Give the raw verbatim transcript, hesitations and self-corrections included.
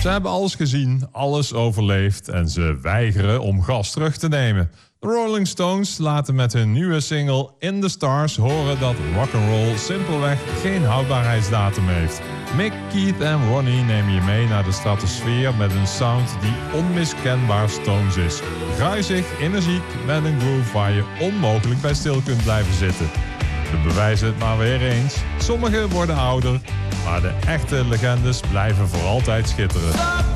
Ze hebben alles gezien, alles overleefd en ze weigeren om gas terug te nemen. De Rolling Stones laten met hun nieuwe single In the Stars horen dat rock'n'roll simpelweg geen houdbaarheidsdatum heeft. Mick, Keith en Ronnie nemen je mee naar de stratosfeer met een sound die onmiskenbaar Stones is. Ruizig, energiek, met een groove waar je onmogelijk bij stil kunt blijven zitten. We bewijzen het maar weer eens. Sommigen worden ouder, maar de echte legendes blijven voor altijd schitteren.